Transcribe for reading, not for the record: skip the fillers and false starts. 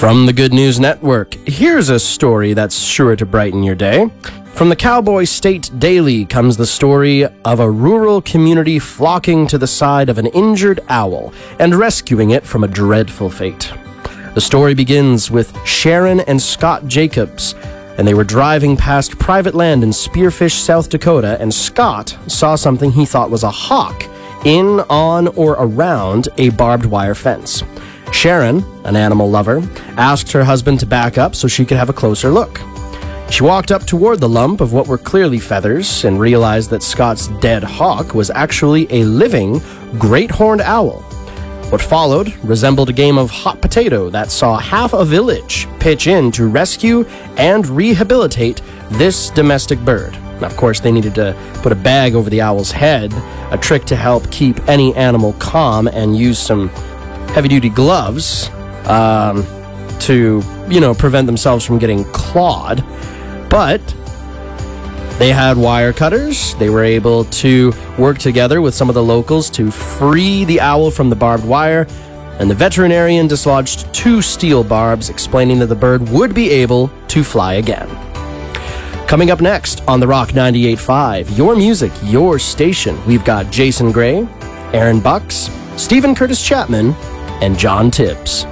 From the Good News Network, here's a story that's sure to brighten your day. From the Cowboy State Daily comes the story of a rural community flocking to the side of an injured owl and rescuing it from a dreadful fate. The story begins with Sharon and Scott Jacobs, and they were driving past private land in Spearfish, South Dakota, and Scott saw something he thought was a hawk in, on, or around a barbed wire fence. Sharon, an animal lover, asked her husband to back up so she could have a closer look. She walked up toward the lump of what were clearly feathers and realized that Scott's dead hawk was actually a living great horned owl. What followed resembled a game of hot potato that saw half a village pitch in to rescue and rehabilitate this domestic bird. Now, of course, they needed to put a bag over the owl's head, a trick to help keep any animal calm, and use some heavy-duty gloves to, prevent themselves from getting clawed. But they had wire cutters. They were able to work together with some of the locals to free the owl from the barbed wire, and the veterinarian dislodged 2 steel barbs, explaining that the bird would be able to fly again. Coming up next on The Rock 98.5, your music, your station, we've got Jason Gray, Aaron Bucks, Stephen Curtis Chapman, and John Tibbs.